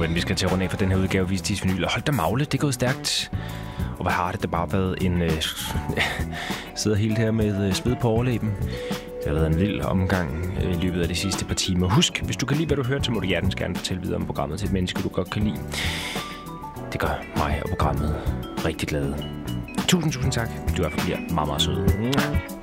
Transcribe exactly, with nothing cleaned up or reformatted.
men vi skal til rundt af for den her udgave, Vis Dis Vinyl. Og hold da magle, det er gået stærkt. Og hvad har det da bare været en... Øh, sidder helt her med øh, sved på overlæben. Det har været en lille omgang øh, i løbet af de sidste par timer. Husk, hvis du kan lide, hvad du hørte, så må du hjertens gerne fortælle videre om programmet til et menneske, du godt kan lide. Det gør mig og programmet rigtig glade. Tusind, tusind tak. Du er for bliver meget, meget sød.